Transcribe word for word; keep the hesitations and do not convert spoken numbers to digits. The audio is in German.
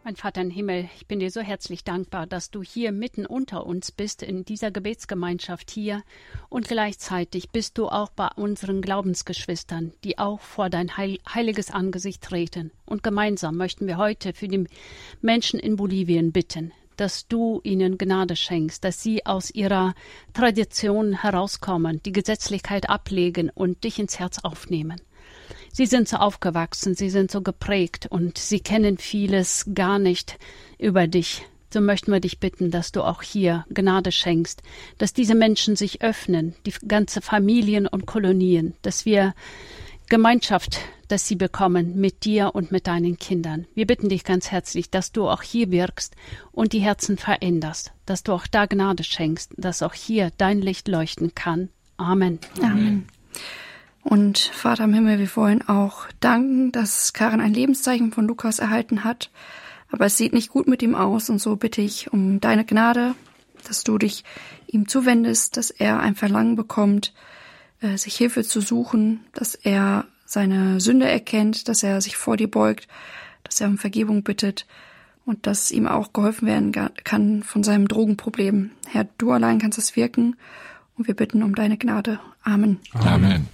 Mein Vater im Himmel, ich bin dir so herzlich dankbar, dass du hier mitten unter uns bist, in dieser Gebetsgemeinschaft hier. Und gleichzeitig bist du auch bei unseren Glaubensgeschwistern, die auch vor dein heil- heiliges Angesicht treten. Und gemeinsam möchten wir heute für die Menschen in Bolivien bitten, dass du ihnen Gnade schenkst, dass sie aus ihrer Tradition herauskommen, die Gesetzlichkeit ablegen und dich ins Herz aufnehmen. Sie sind so aufgewachsen, sie sind so geprägt und sie kennen vieles gar nicht über dich. So möchten wir dich bitten, dass du auch hier Gnade schenkst, dass diese Menschen sich öffnen, die ganze Familien und Kolonien, dass wir Gemeinschaft, dass sie bekommen mit dir und mit deinen Kindern. Wir bitten dich ganz herzlich, dass du auch hier wirkst und die Herzen veränderst, dass du auch da Gnade schenkst, dass auch hier dein Licht leuchten kann. Amen. Amen. Und Vater im Himmel, wir wollen auch danken, dass Karin ein Lebenszeichen von Lukas erhalten hat. Aber es sieht nicht gut mit ihm aus und so bitte ich um deine Gnade, dass du dich ihm zuwendest, dass er ein Verlangen bekommt, sich Hilfe zu suchen, dass er seine Sünde erkennt, dass er sich vor dir beugt, dass er um Vergebung bittet und dass ihm auch geholfen werden kann von seinem Drogenproblem. Herr, du allein kannst es wirken und wir bitten um deine Gnade. Amen. Amen.